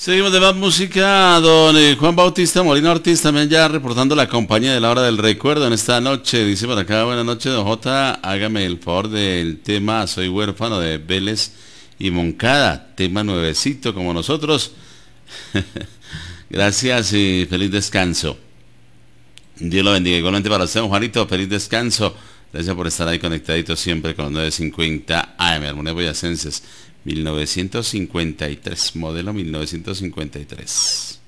Seguimos de más música, don Juan Bautista Molina Ortiz también ya reportando la compañía de la hora del recuerdo en esta noche. Dice por acá, buenas noches, don J, hágame el favor del tema Soy huérfano de Vélez y Moncada, tema nuevecito como nosotros. Gracias y feliz descanso. Dios lo bendiga. Igualmente para usted, don Juanito, feliz descanso. Gracias por estar ahí conectaditos siempre con los 950 AM, Armonía Boyacenses, 1953, modelo 1953.